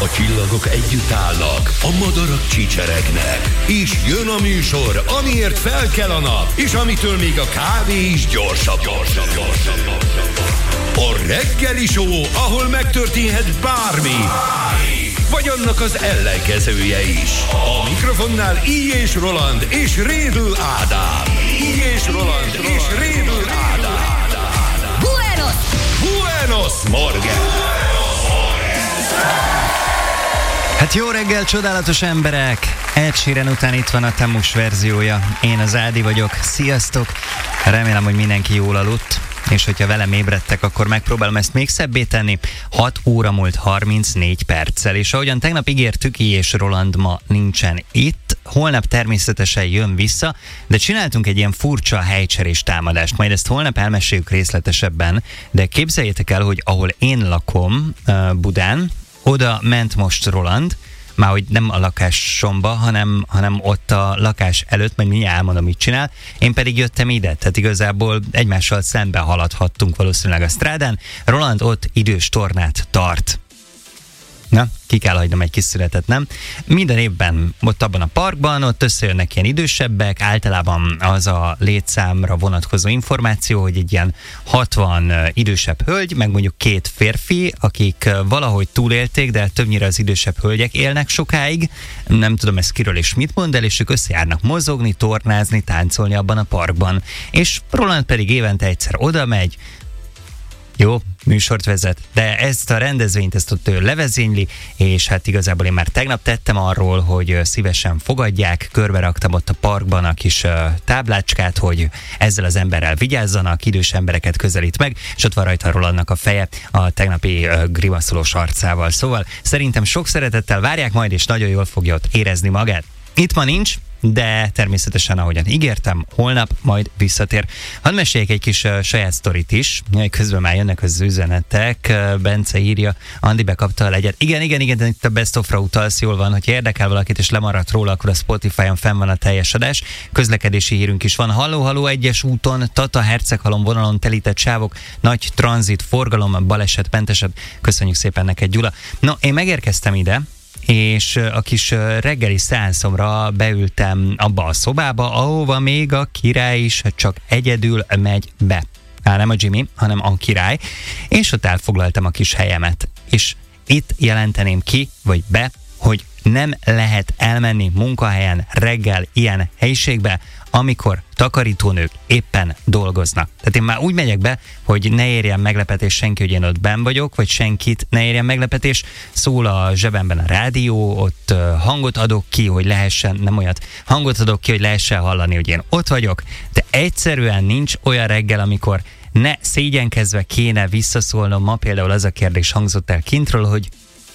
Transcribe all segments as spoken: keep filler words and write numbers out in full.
A csillagok együtt állnak, a madarak csicseregnek, és jön a műsor, amiért fel kell a nap, és amitől még a kávé is gyorsabb, gyorsabb, gyorsabb. A reggeli show, ahol megtörténhet bármi, vagy annak az ellenkezője is. A mikrofonnál Így és Roland és Rédl Ádám. Így és Roland és Rédl Ádám. Buenos! Buenos Morgen! Hát jó reggel, csodálatos emberek! Ed Sheeran után itt van a Temus verziója. Én az Ádi vagyok. Sziasztok! Remélem, hogy mindenki jól aludt, és hogyha velem ébredtek, akkor megpróbálom ezt még szebbé tenni. hat óra múlt harmincnégy perccel, és ahogyan tegnap ígértük, Így és Roland ma nincsen itt, holnap természetesen jön vissza, de csináltunk egy ilyen furcsa helycserés támadást, majd ezt holnap elmeséljük részletesebben, de képzeljétek el, hogy ahol én lakom, Budán, oda ment most Roland, már hogy nem a lakásomba, hanem, hanem ott a lakás előtt, majd mindjárt elmondom, mit csinál. Én pedig jöttem ide, tehát igazából egymással szembe haladhattunk valószínűleg a strádán. Roland ott idős tornát tart. Na, ki kell hagynom egy kis születet, nem? Minden évben ott abban a parkban, ott összejönnek ilyen idősebbek, általában az a létszámra vonatkozó információ, hogy egy ilyen hatvan idősebb hölgy, meg mondjuk két férfi, akik valahogy túlélték, de többnyire az idősebb hölgyek élnek sokáig. Nem tudom, ez kiről és mit mond el, és ők összejárnak mozogni, tornázni, táncolni abban a parkban. És Roland pedig évente egyszer oda megy, jó, műsort vezet, de ezt a rendezvényt, ezt ott ő levezényli, és hát igazából én már tegnap tettem arról, hogy szívesen fogadják, körbe raktam ott a parkban a kis táblácskát, hogy ezzel az emberrel vigyázzanak, idős embereket közelít meg, és ott van rajta Rolandnak a feje a tegnapi grimaszolós arcával. Szóval szerintem sok szeretettel várják majd, és nagyon jól fogja ott érezni magát. Itt ma nincs, de természetesen, ahogyan ígértem, holnap majd visszatér. Hadd meséljek egy kis uh, saját sztorit is, közben már jönnek az üzenetek. Uh, Bence írja, Andi bekapta a legyet. Igen, igen, igen, de itt a Best of-ra utalsz, jól van, hogyha érdekel valakit és lemaradt róla, akkor a Spotify-on fenn van a teljes adás. Közlekedési hírünk is van. Halló, halló, egyes úton, Tata Herceghalom vonalon telített sávok, nagy tranzit, forgalom, baleset, mentesed. Köszönjük szépen neked, Gyula. No, én megérkeztem ide, és a kis reggeli szeánszomra beültem abba a szobába, ahova még a király is csak egyedül megy be. Á, nem a Jimmy, hanem a király, és ott elfoglaltam a kis helyemet. És itt jelenteném ki, vagy be, hogy nem lehet elmenni munkahelyen reggel ilyen helyiségbe, amikor takarítónők éppen dolgoznak. Tehát én már úgy megyek be, hogy ne érjen meglepetés senki, hogy én ott benn vagyok, vagy senkit ne érjen meglepetés. Szól a zsebemben a rádió, ott hangot adok ki, hogy lehessen, nem olyat, hangot adok ki, hogy lehessen hallani, hogy én ott vagyok, de egyszerűen nincs olyan reggel, amikor ne szégyenkezve kéne visszaszólnom. Ma például az a kérdés hangzott el kintről, hogy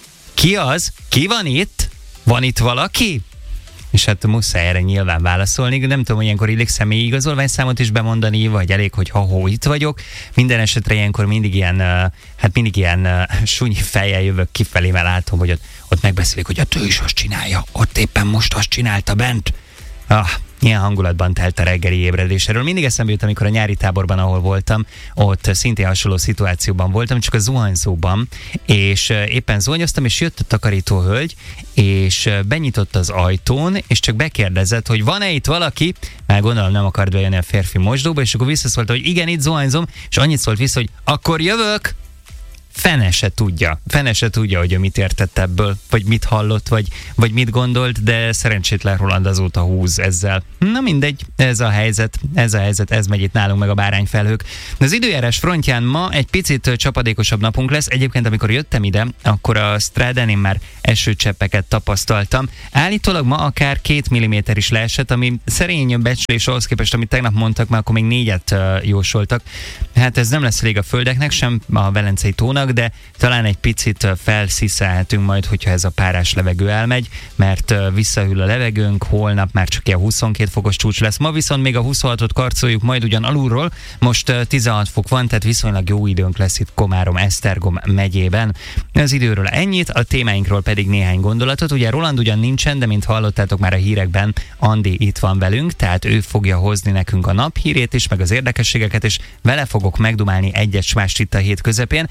ki az? Ki van itt? Van itt valaki? És hát muszáj erre nyilván válaszolni. Nem tudom, hogy ilyenkor illik személyi igazolványszámot is bemondani, vagy elég, hogy ha-hó, itt vagyok. Minden esetre ilyenkor mindig ilyen, hát mindig ilyen sunyi fejjel jövök kifelé, mert látom, hogy ott, ott megbeszélik, hogy a ő is azt csinálja, ott éppen most azt csinálta bent. Ah, ilyen hangulatban telt a reggeli ébredés. Erről mindig eszembe jut, amikor a nyári táborban, ahol voltam, ott szintén hasonló szituációban voltam, csak a zuhanyzóban, és éppen zuhanyoztam, és jött a takarító hölgy, és benyitott az ajtón, és csak bekérdezett, hogy van-e itt valaki, már gondolom nem akart bejönni a férfi mosdóba, és akkor visszaszólta, hogy igen, itt zuhanyzom, és annyit szólt vissza, hogy akkor jövök. Fene se tudja, fene se tudja, hogy ő mit értett ebből, vagy mit hallott, vagy, vagy mit gondolt, de szerencsétlen Roland azóta húz ezzel. Na mindegy, ez a helyzet, ez a helyzet, ez megy itt nálunk meg a bárányfelhők. De az időjárás frontján ma egy picit csapadékosabb napunk lesz. Egyébként, amikor jöttem ide, akkor a strádán én már esőcseppeket tapasztaltam. Állítólag ma akár két milliméter is leesett, ami szerény becslés ahhoz képest, amit tegnap mondtak, már akkor még négyet jósoltak. Hát ez nem lesz elég a földeknek, sem a Velencei tónak, de talán egy picit felsziszelhetünk majd, hogyha ez a párás levegő elmegy, mert visszahűl a levegőnk, holnap már csak ilyen huszonkét fokos csúcs lesz. Ma viszont még a huszonhatot karcoljuk majd ugyan alulról, most tizenhat fok van, tehát viszonylag jó időnk lesz itt Komárom-Esztergom megyében. Az időről ennyit, a témáinkról pedig néhány gondolatot. Ugye Roland ugyan nincsen, de mint hallottátok már a hírekben, Andi itt van velünk, tehát ő fogja hozni nekünk a naphírét is, meg az érdekességeket, és vele fogok megdumálni egyet mást itt a hét közepén. Például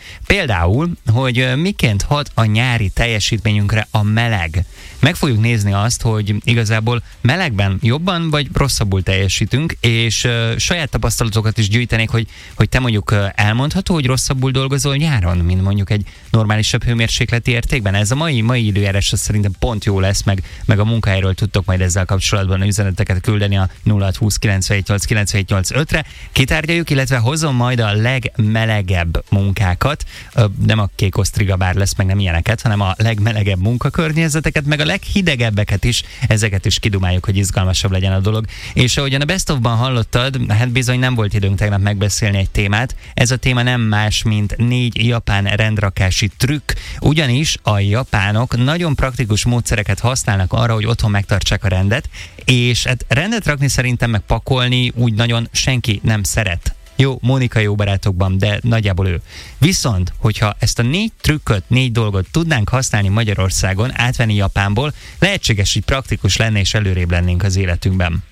Például, hogy miként hat a nyári teljesítményünkre a meleg. Meg fogjuk nézni azt, hogy igazából melegben jobban vagy rosszabbul teljesítünk, és uh, saját tapasztalatokat is gyűjtenék, hogy, hogy te mondjuk uh, elmondható, hogy rosszabbul dolgozol nyáron, mint mondjuk egy normálisabb hőmérsékleti értékben. Ez a mai, mai időjárás szerintem pont jó lesz, meg, meg a munkahelyről tudtok majd ezzel kapcsolatban üzeneteket küldeni a nulla hat húsz kilencvenhét nyolc kilencvenhét nyolc ötre. Kitárgyaljuk, illetve hozom majd a legmelegebb munkákat. Uh, nem a kék osztriga bár lesz, meg nem ilyeneket, hanem a legmelegebb munkakörnyezeteket, meg a leghidegebbeket is, ezeket is kidumáljuk, hogy izgalmasabb legyen a dolog. És ahogyan a Best of-ban hallottad, hát bizony nem volt időnk tegnap megbeszélni egy témát. Ez a téma nem más, mint négy japán rendrakási trükk, ugyanis a japánok nagyon praktikus módszereket használnak arra, hogy otthon megtartsák a rendet, és hát rendet rakni szerintem meg pakolni úgy nagyon senki nem szeret. Jó, Mónika jó barátokban, de nagyjából ő. Viszont, hogyha ezt a négy trükköt, négy dolgot tudnánk használni Magyarországon, átvenni Japánból, lehetséges, hogy praktikus lenne és előrébb lennénk az életünkben.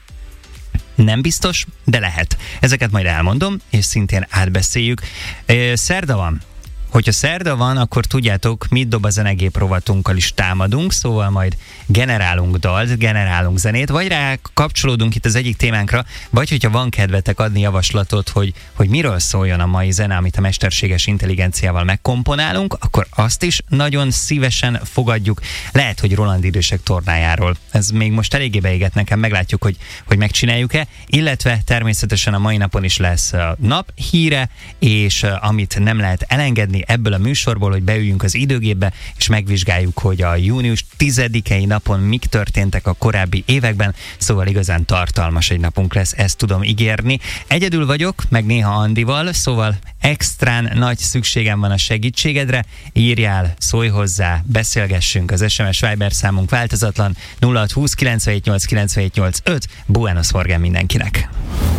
Nem biztos, de lehet. Ezeket majd elmondom, és szintén átbeszéljük. Szerda van. Hogyha szerda van, akkor tudjátok, mit dob a zenegép rovatunkkal is támadunk, szóval majd generálunk dalt, generálunk zenét, vagy rá kapcsolódunk itt az egyik témánkra, vagy hogyha van kedvetek adni javaslatot, hogy, hogy miről szóljon a mai zene, amit a mesterséges intelligenciával megkomponálunk, akkor azt is nagyon szívesen fogadjuk. Lehet, hogy Roland idősek tornájáról. Ez még most eléggé beégett nekem, meglátjuk, hogy, hogy megcsináljuk-e, illetve természetesen a mai napon is lesz nap híre, és amit nem lehet elengedni ebből a műsorból, hogy beüljünk az időgépbe, és megvizsgáljuk, hogy a június tizedikei napon mik történtek a korábbi években, szóval igazán tartalmas egy napunk lesz, ezt tudom ígérni. Egyedül vagyok, meg néha Andival, szóval extrán nagy szükségem van a segítségedre, írjál, szólj hozzá, beszélgessünk, az es em es Viber számunk változatlan nulla hat húsz kilencvenhét nyolc kilencvenhét nyolc öt. Buenos Forgán mindenkinek!